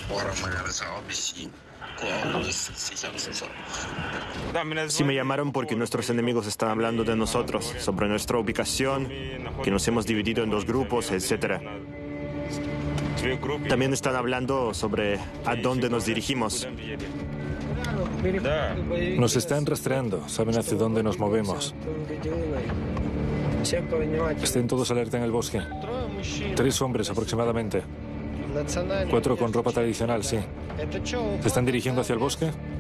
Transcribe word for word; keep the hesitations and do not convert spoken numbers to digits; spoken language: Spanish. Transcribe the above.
Sí me llamaron porque nuestros enemigos están hablando de nosotros, sobre nuestra ubicación, que nos hemos dividido en dos grupos, etcétera. También están hablando sobre a dónde nos dirigimos. Nos están rastreando, saben hacia dónde nos movemos. Estén todos alerta en el bosque. Tres hombres aproximadamente. Cuatro con ropa tradicional, sí. ¿Se están dirigiendo hacia el bosque?